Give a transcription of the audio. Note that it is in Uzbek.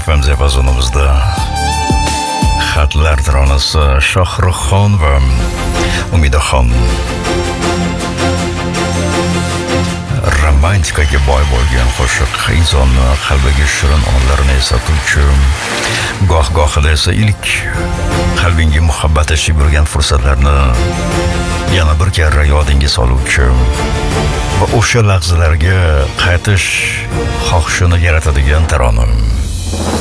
FM diapazonimizda xatlar taronasi Shohruxxon va Umidaxon romantikaga boy bo'lgan qo'shiq insonni qalbiga shirin onlarni eslatuvchi, goh-gohida esa ilk qalbingga muhabbat ashib yurgan fursatlarni yana bir karra yodingga soluvchi va o'sha lahzalarga qaytish xohishini yaratadigan taronim.